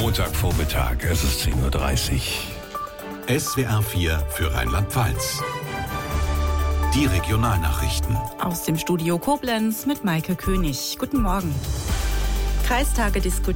Montagvormittag, es ist 10:30 Uhr. SWR 4 für Rheinland-Pfalz. Die Regionalnachrichten. Aus dem Studio Koblenz mit Maike König. Guten Morgen. Kreistage diskutieren